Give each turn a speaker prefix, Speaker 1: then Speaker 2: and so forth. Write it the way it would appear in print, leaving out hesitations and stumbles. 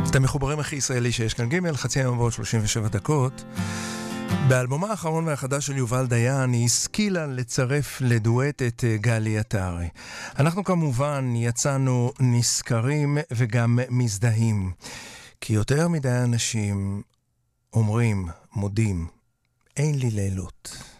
Speaker 1: אתם מחוברים הכי ישראלי שיש כאן ג' חצי היום ועוד 37 דקות. באלבומה האחרון והחדש של יובל דיין היא השכילה לצרף לדואט את גלי עטרי. אנחנו כמובן יצאנו נזכרים וגם מזדהים, כי יותר מדי אנשים אומרים, מודים, אין לי לילות.